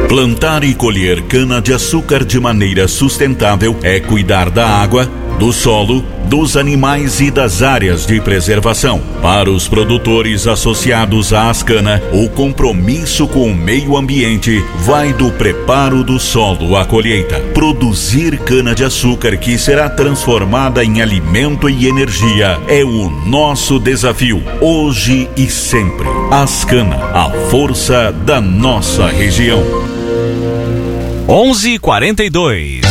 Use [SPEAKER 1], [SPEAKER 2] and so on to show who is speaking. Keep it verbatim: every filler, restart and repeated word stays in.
[SPEAKER 1] Plantar e colher cana-de-açúcar de maneira sustentável é cuidar da água, do solo, dos animais e das áreas de preservação. Para os produtores associados à Ascana, o compromisso com o meio ambiente vai do preparo do solo à colheita. Produzir cana-de-açúcar que será transformada em alimento e energia é o nosso desafio, hoje e sempre. Ascana, a força da nossa região.
[SPEAKER 2] onze e quarenta e dois.